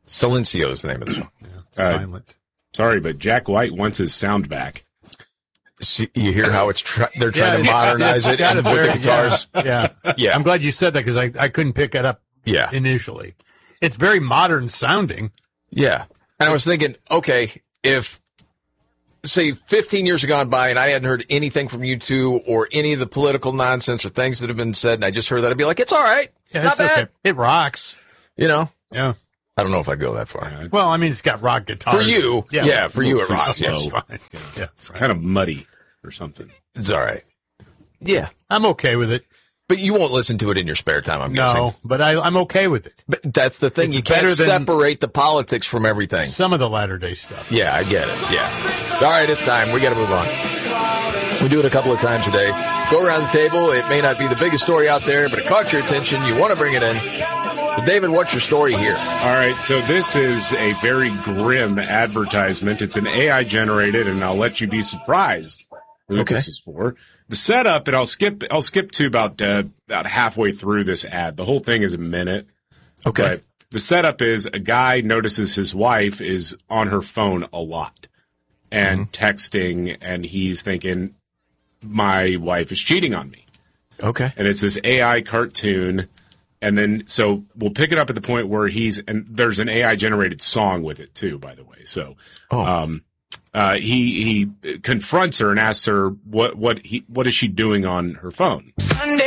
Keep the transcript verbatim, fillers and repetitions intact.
Silencio is the name of the song. Yeah, Uh, silent. Sorry, but Jack White wants his sound back. See, you hear how it's try- they're trying Yeah, to it's- modernize it's it got and a with very- the guitars. Yeah. yeah. Yeah. I'm glad you said that because I, I couldn't pick it up Yeah. initially. It's very modern sounding. Yeah. And I was thinking, okay, if, say, fifteen years have gone by and I hadn't heard anything from you two or any of the political nonsense or things that have been said, and I just heard that, I'd be like, it's all right. Yeah, Not it's bad. okay. It rocks. You know? Yeah. I don't know if I'd go that far. Yeah, Well, I mean, it's got rock guitars. For you, yeah, for you it too rocks. slow. Yes. It's fine. Yeah. It's kind of muddy or something. It's all right. Yeah. I'm okay with it. But you won't listen to it in your spare time, I'm No, guessing. but I, I'm okay with it. But that's the thing. It's you can't better than- separate the politics from everything. Some of the latter day stuff. Yeah, I get it. Yeah. All right, it's time. We got to move on. We do it a couple of times a day. Go around the table. It may not be the biggest story out there, but it caught your attention. You want to bring it in. But David, what's your story here? All right, so this is a very grim advertisement. It's an A I generated, and I'll let you be surprised who Okay. this is for. The setup, and I'll skip. I'll skip to about uh, about halfway through this ad. The whole thing is a minute. Okay. But the setup is a guy notices his wife is on her phone a lot and texting, and he's thinking, my wife is cheating on me. Okay. And it's this A I cartoon. And then, so we'll pick it up at the point where he's, and there's an A I generated song with it too, by the way. So, Oh. um, uh, he, he confronts her and asks her what, what he, what is she doing on her phone?